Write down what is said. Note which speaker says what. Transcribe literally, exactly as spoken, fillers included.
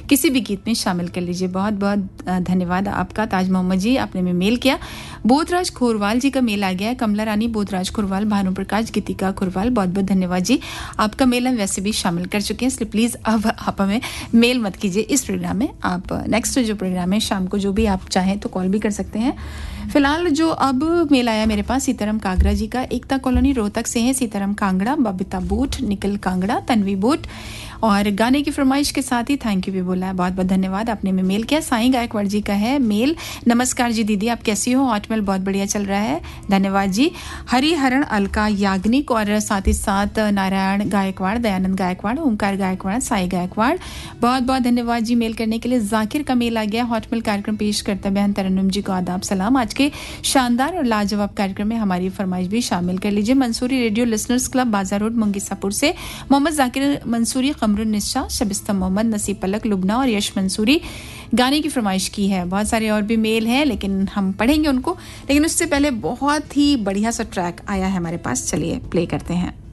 Speaker 1: किसी भी गीत में शामिल कर लीजिए। बहुत बहुत धन्यवाद आपका ताज मोहम्मद जी, आपने में मेल किया। बोधराज खोरवाल जी का मेल आ गया है। कमला रानी बोधराज खोरवाल, भानु प्रकाश, गीतिका खोरवाल, बहुत बहुत धन्यवाद जी। आपका मेल हम वैसे भी शामिल कर चुके हैं, इसलिए प्लीज़ अब आप हमें मेल मत कीजिए इस प्रोग्राम में। आप नेक्स्ट जो प्रोग्राम है शाम को जो भी आप चाहें तो कॉल भी कर सकते हैं। फिलहाल जो अब मेल आया मेरे पास सीताराम कांगड़ा जी का, एकता कॉलोनी रोहतक से है सीताराम कांगड़ा, बबीता बूट, निखिल कांगड़ा, तन्वी बूट, और गाने की फरमाइश के साथ ही थैंक यू भी बोला है। बहुत बहुत धन्यवाद, आपने में मेल किया। साईं गायकवाड़ जी का है मेल। नमस्कार जी दीदी, आप कैसी हो? हॉटमेल बहुत बढ़िया चल रहा है, धन्यवाद जी। हरिहरण अलका याग्निक और साथ ही साथ नारायण गायकवाड़, दयानंद गायकवाड़, ओंकार गायकवाड़, साई गायकवाड़, बहुत बहुत धन्यवाद जी मेल करने के लिए। जाकिर का मेल आ गया। हॉटमेल कार्यक्रम पेश करता बहन तरन्नुम जी को आदाब सलाम। आज के शानदार और लाजवाब कार्यक्रम में हमारी फरमाइश भी शामिल कर लीजिए। मंसूरी रेडियो लिसनर्स क्लब, बाजार रोड, मुंगीसापुर से मोहम्मद जाकिर मंसूरी, कमरुन निशा, शबिस्ता मोहम्मद, नसीब पलक, लुबना और यश मंसूरी गाने की फरमाइश की है। बहुत सारे और भी मेल हैं लेकिन हम पढ़ेंगे उनको, लेकिन उससे पहले बहुत ही बढ़िया सा ट्रैक आया है हमारे पास, चलिए प्ले करते हैं।